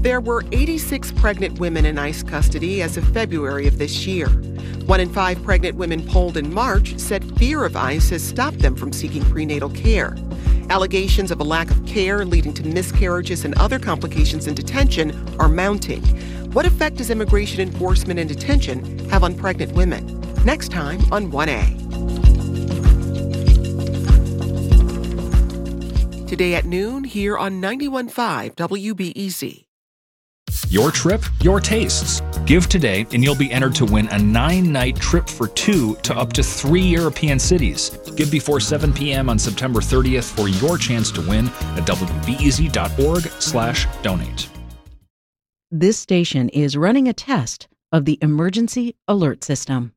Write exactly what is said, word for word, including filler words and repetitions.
There were eighty-six pregnant women in ICE custody as of February of this year. One in five pregnant women polled in March said fear of ICE has stopped them from seeking prenatal care. Allegations of a lack of care leading to miscarriages and other complications in detention are mounting. What effect does immigration enforcement in detention have on pregnant women? Next time on one A. Today at noon here on ninety-one point five W B E Z. Your trip, your tastes. Give today and you'll be entered to win a nine-night trip for two to up to three European cities. Give before seven p.m. on September thirtieth for your chance to win at wbez.org slash donate. This station is running a test of the emergency alert system.